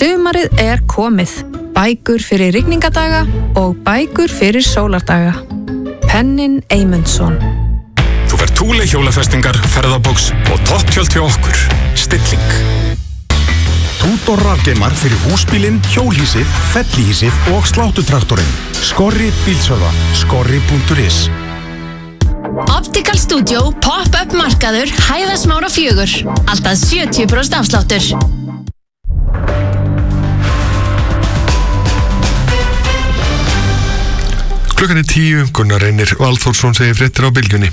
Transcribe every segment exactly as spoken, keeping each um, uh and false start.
Sumarið er komið. Bækur fyrir rigningadaga og bækur fyrir sólardaga. Pennin Eymundsson. Þú fær Thule hjólafestingar, ferðabox og topptjöld hjá okkur. Stilling. Tudor rafgeimar fyrir húsbílinn, hjólhýsið, fellihýsið og sláttutraktorinn. Skorri bílsöða. Skorri punktur is. Optical Studio pop-up markaður Hæðasmára fjögur. Alltaf sjötíu prósent afsláttur. Klukkan er tíu, Gunnar Reynir Valþórsson segir fréttir á Bylgjunni.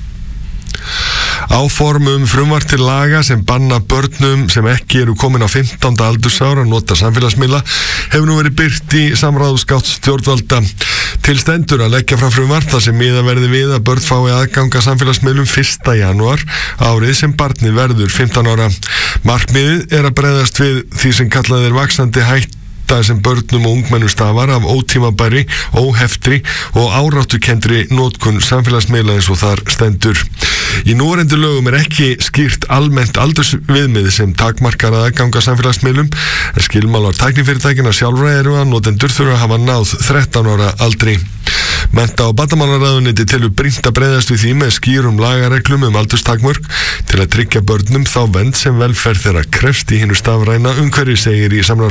Áform um frumvarp til laga sem banna börnum sem ekki eru komin á fimmtánda aldursára að nota samfélagsmiðla hefur nú verið birt í samráðsgátt stjórnvalda. Til stendur að leggja fram frumvarp þar sem miðað verði við að börn fái aðgang að samfélagsmiðlum fyrsta janúar árið sem barnið verður fimmtán ára. Markmiðið er að bregðast við því sem kallað er vaxandi hætta sem börnum og ungmennum stafar af ótímabæri, óheftri og áráttukendri notkun samfélagsmiðla eins og þar stendur. Í núverandi lögum er ekki skýrt almennt aldursviðmið sem takmarkar að aðganga samfélagsmiðlum, en skilmálar tæknifyrirtækina sjálfra eru að notendur þurfa að hafa náð þrettán ára aldri. Mennta- og barnamálaráðuneyti telur brýnt að bregðast við því með skýrum lagareglum um aldurstakmörk til að tryggja börnum þá vernd sem velferð þeirra krefst í hinu stafræna umhverfi, segir í samráðs